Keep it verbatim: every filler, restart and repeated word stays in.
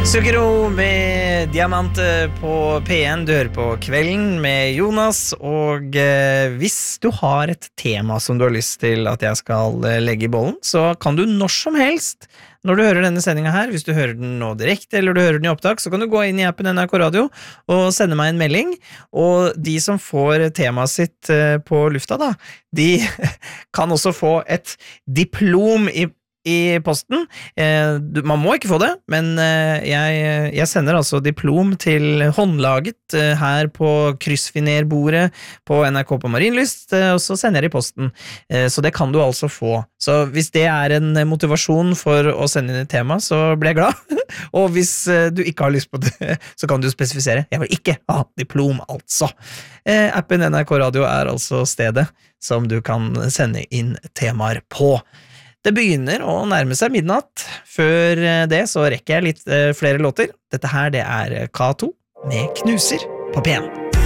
Zucchero med Diamant på P en. Du hører på Kvelden med Jonas. Og eh, hvis du har et tema som du har lyst til at jeg skal eh, legge i bollen, så kan du når som helst, når du hører denne sendingen her, hvis du hører den nå direkte eller du hører den i opptak, så kan du gå inn i appen N R K Radio og sende meg en melding. Og de som får temaet sitt eh, på lufta da, de kan også få et diplom i i posten. Eh, du, man må ikke få det, men eh, jeg, jeg sender altså diplom til håndlaget eh, her på kryssfinerbordet på N R K på Marienlyst, eh, og så sender jeg det i posten. Eh, så det kan du altså få. Så hvis det er en motivasjon for å sende inn et tema, så blir jeg glad. Og hvis eh, du ikke har lyst på det, så kan du spesifisere. Jeg vil ikke ha diplom, altså. Eh, appen N R K Radio er altså stedet som du kan sende inn temaer på. Det begynner å nærme seg midnatt. Før det så rekker jeg litt eh, flere låter. Dette her det er K to med Knuser på P en.